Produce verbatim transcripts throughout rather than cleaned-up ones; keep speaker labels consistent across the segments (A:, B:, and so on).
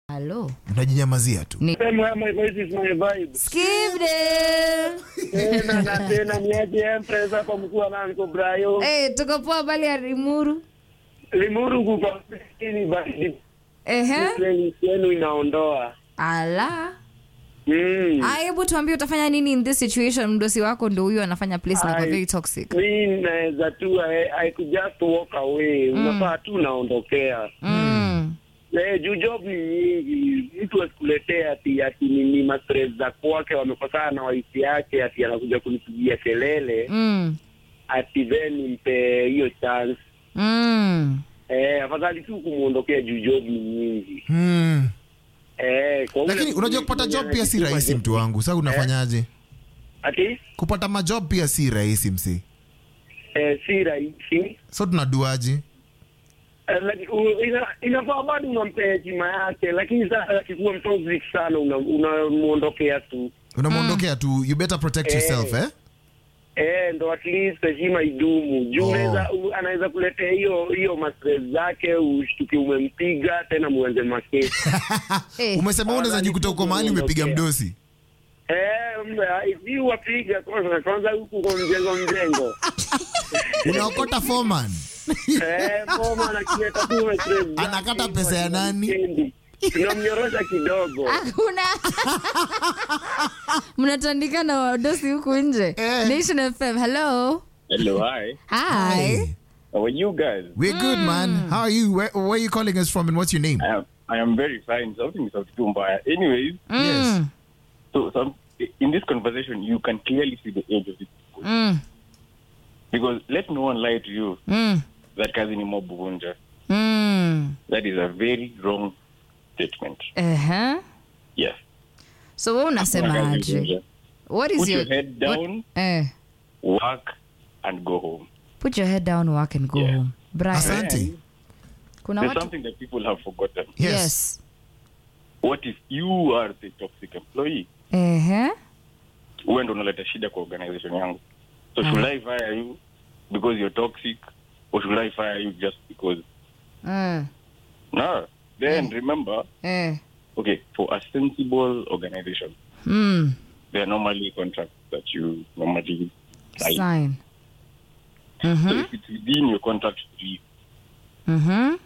A: Hello.
B: Unajinyamazia tu.
A: Ni
C: Sema my voice is my vibe.
A: Skivde.
C: Tena na tena niaje Empress hapa mkuu ananiko Brayo.
A: Eh, tuko poa bali ya Limuru.
C: Limuru kuko ni bali.
A: Ehe.
C: Play yenu inaondoa.
A: Ala.
C: Mm.
A: Ah, hebu tuambie utafanya nini in this situation? Mdosi wako ndio huyo anafanya place na very toxic.
C: Mimi naweza tu I, I could just walk away. Mm. Unafaa tu naondokea.
A: Mm.
C: Eh, juu job ni nyingi. Mtu asikuletea ati ati ni mastress za kwake wamekosana na wife yake ati anakuja kunipigia kelele.
A: Mm.
C: Ati then nimpe hiyo chance.
A: Mm.
C: Eh, afadhali tu kumuondokea juu job ni nyingi.
B: Mm.
C: Eh, kwa
B: Lakini unajua kupata job pia si rahisi mtu wangu. Sasa unafanyaje?
C: Ati?
B: Kupata majob pia si rahisi msi.
C: Eh, si rahisi.
B: So tunaduaje?
C: Eh, like, uh, ina inafaa bado unampea heshima yake, lakini sasa akikuwa mtoxic sana unamuondokea una tu.
B: Unamuondokea mm. tu. You better protect
C: eh,
B: yourself, eh?
C: Eh, ndo at least heshima idumu. Juu
B: oh.
C: unaweza anaweza kuletea hiyo hiyo mastress zake, ushtuke umempiga tena muanze makesi.
B: eh. Umesema unaweza jikuta uko mahali umepiga mdosi.
C: Eh, hivi wapiga kwanza kwanza huko kwa mjengo mjengo.
B: Unaokota foreman.
C: Eh, foreman akileta tu mastress.
B: Anakata pesa ya nani?
C: Tunamnyorosha kidogo.
A: Hakuna. Mnatandika na wadosi huku nje.
B: Eh.
A: Nation F M. Hello.
D: Hello, hi.
A: Hi.
B: Hey.
D: How are you guys?
B: We're mm. good, man. How are you? Where, where are you calling us from and what's your name?
D: I am, I am very fine. Something is out too bad. Anyways,
A: Mm.
B: Yes.
D: so some in this conversation, you can clearly see the age of it.
A: Mm.
D: Because let no one lie to you
A: Mm.
D: that kazi ni mob bunja.
A: Mm.
D: That is a very wrong statement.
A: Uh-huh.
D: Yes.
A: So wewe unasema aje? What is
D: Put
A: your
D: your head down,
A: what, eh,
D: work, and go home.
A: put your head down, work and go
D: Yeah.
A: home. Brian.
B: Asante.
A: Kuna
D: There's
A: watu
D: something that people have forgotten.
B: Yes.
A: Yes.
D: What if you are the toxic employee?
A: Eh.
D: Wewe ndo unaleta shida kwa organization yangu. So should I fire you because you're toxic, or should I fire you just because?
A: Mm.
D: No. Then
A: Mm.
D: remember,
A: Eh.
D: okay, for a sensible organization,
A: Mm.
D: there are normally contracts that you normally sign.
A: Sign.
D: So
A: Mhm.
D: if it's within your contract to leave
A: Mhm.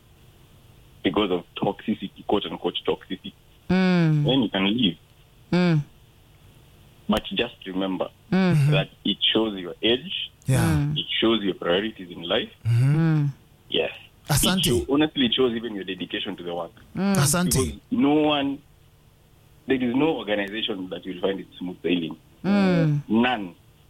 D: because of toxicity, quote unquote toxicity,
A: Mm.
D: then you can leave.
A: Mm.
D: But just remember
A: Mm.
D: that it shows your age,
B: Yeah.
D: it shows your priorities in life.
A: Mm.
D: Yes.
B: Asante.
D: It show, honestly, it shows even your dedication to the work. Because
B: Asante.
D: no one, there is no organization that you'll find it smooth sailing.
A: Mm.
D: None.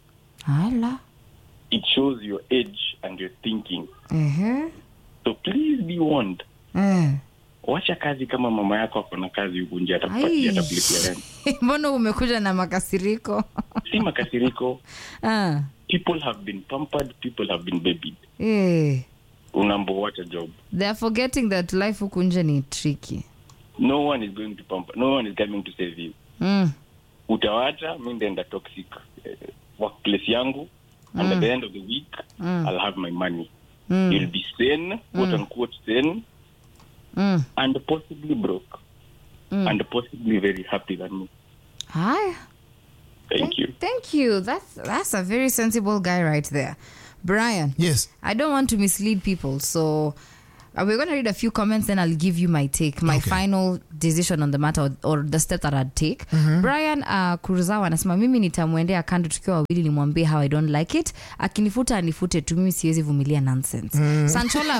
A: Hala.
D: It shows your age and your thinking.
A: Eh.
D: So please be warned.
A: Eh.
D: Wacha kazi kama mama yako akona kazi huku nje atakupatia
A: Ai.
D: atakulipia rent.
A: Mbona umekuja na makasiriko?
D: Si makasiriko.
A: Ah.
D: People have been pampered, people have been babied.
A: Eh.
D: Unambo what a job.
A: They are forgetting that life huku nje ni tricky.
D: No one is going to pamper. No one is coming to save you.
A: Mm.
D: Utawacha, mimi ndenda toxic uh, workplace yangu. And at the end of the week,
A: Mm.
D: I'll have my money.
A: Mm.
D: You'll be sane, quote unquote sane,
A: Mm.
D: and possibly broke.
A: Mm.
D: And possibly very happy than me.
A: Hi.
D: Thank you.
A: Thank you. That's that's a very sensible guy right there. Brian.
B: Yes.
A: I don't want to mislead people, so uh, we're going to read a few comments, then I'll give you my take, my
B: Okay.
A: final decision on the matter, or, or the step that I'd take. Mm-hmm. Brian uh, Kuruzawa anasema mimi nitamwendea kando tukiwa wawili nimwambie how I don't like it. Akinifuta anifute tu, mimi siwezi vumilia nonsense. Mm. Sanchola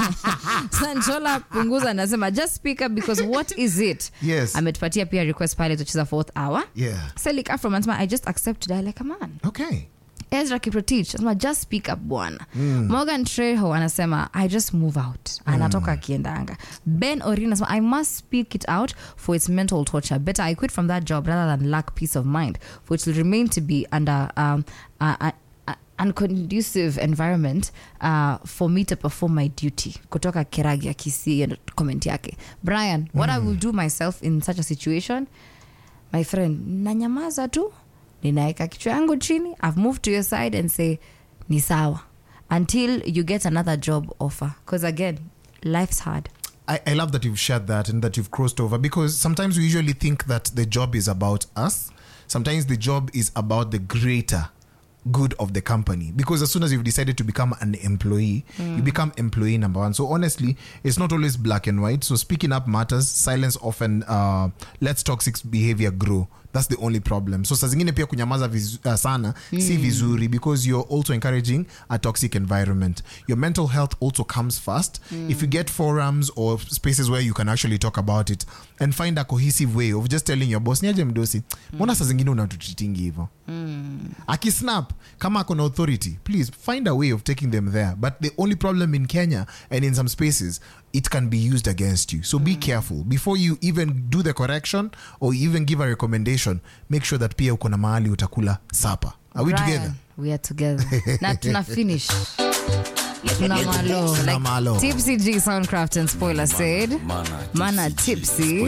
A: Sanchola Punguza anasema just speak up because what is it?
B: Yes.
A: Ametupatia pia request pale tucheza fourth hour.
B: Yeah.
A: Selik Afro anasema I just accept to die like a man.
B: Okay.
A: Ezra Kiprotich anasema just speak up bwana. Mm. Morgan Trejo anasema I just move out. Anatoka akiendanga. Ben Orina anasema I must speak it out for its mental torture. Better I quit from that job rather than lack peace of mind, for it will remain to be under um uh, uh, uh, unconducive environment uh, for me to perform my duty. Kutoka Kiragi akisi comment yake. Brian, what mm. I will do myself in such a situation, my friend, nanyamaza tu. Ninaeka kichwa yangu chini. I've moved to your side and say ni sawa until you get another job offer, because again life's hard.
B: I, I love that you've shared that and that you've crossed over, because sometimes we usually think that the job is about us. Sometimes the job is about the greater good of the company, because as soon as you've decided to become an employee, mm. you become employee number one. So honestly, it's not always black and white. So speaking up matters. Silence often uh, lets toxic behavior grow. That's the only problem. So saa zingine pia kunyamaza vizu, uh, sana mm. si vizuri, because you're also encouraging a toxic environment. Your mental health also comes first. Mm. If you get forums or spaces where you can actually talk about it and find a cohesive way of just telling your boss, niaje mdosi, mbona mm. saa zingine unatutreatingi hivyo. Mm. Akisnap, kama ako na authority, please find a way of taking them there. But the only problem in Kenya and in some spaces, it can be used against you. So mm. be careful. Before you even do the correction or even give a recommendation, make sure that pia uko na mahali utakula sapa. Are we Ryan, together?
A: We are together. Na tuna finish. Tuna malo. Like Tipsy G Soundcraft and Spoiler said. Mana, mana tipsy.